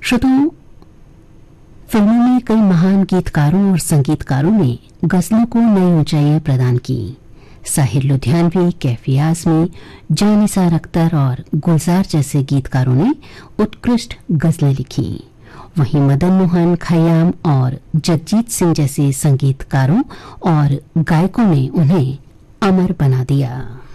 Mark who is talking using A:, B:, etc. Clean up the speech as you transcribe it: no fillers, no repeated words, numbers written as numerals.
A: श्रोताओं, फिल्मों में कई महान गीतकारों और संगीतकारों ने गजलों को नई ऊंचाइयां प्रदान की। साहिर लुधियानवी, कैफी आजमी, जानिसार अख्तर और गुलजार जैसे गीतकारों ने उत्कृष्ट गजलें लिखी। वहीं मदन मोहन, खयाम और जगजीत सिंह जैसे संगीतकारों और गायकों ने उन्हें अमर बना दिया।